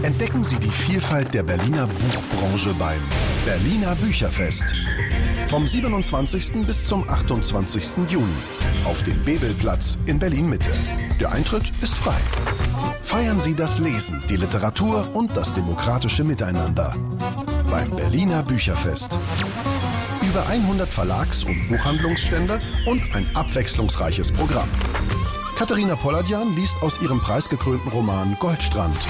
Entdecken Sie die Vielfalt der Berliner Buchbranche beim Berliner Bücherfest. Vom 27. bis zum 28. Juni auf dem Bebelplatz in Berlin-Mitte. Der Eintritt ist frei. Feiern Sie das Lesen, die Literatur und das demokratische Miteinander beim Berliner Bücherfest. Über 100 Verlags- und Buchhandlungsstände und ein abwechslungsreiches Programm. Katharina Polladjan liest aus ihrem preisgekrönten Roman Goldstrand.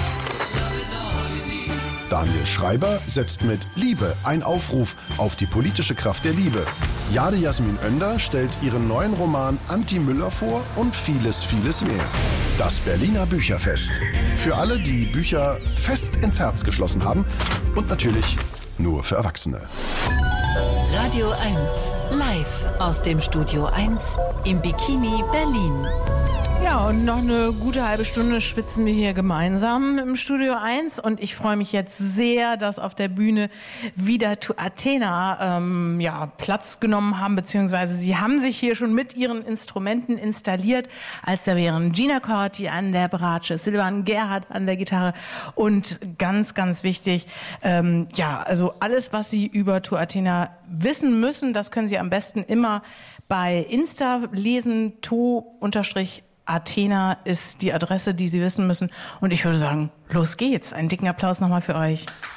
Daniel Schreiber setzt mit Liebe ein Aufruf auf die politische Kraft der Liebe. Jade Jasmin Oender stellt ihren neuen Roman Anti Müller vor und vieles, vieles mehr. Das Berliner Bücherfest. Für alle, die Bücher fest ins Herz geschlossen haben und natürlich nur für Erwachsene. Radio 1, live aus dem Studio 1 im Bikini Berlin. Ja, und noch eine gute halbe Stunde schwitzen wir hier gemeinsam im Studio 1 und ich freue mich jetzt sehr, dass auf der Bühne wieder to Athena Platz genommen haben, beziehungsweise sie haben sich hier schon mit ihren Instrumenten installiert, als da wären Gina Corti an der Bratsche, Silvan Gerhard an der Gitarre und ganz, ganz wichtig, also alles, was Sie über to Athena wissen müssen, das können Sie am besten immer bei Insta lesen, to_Athena ist die Adresse, die Sie wissen müssen. Und ich würde sagen, los geht's. Einen dicken Applaus nochmal für euch.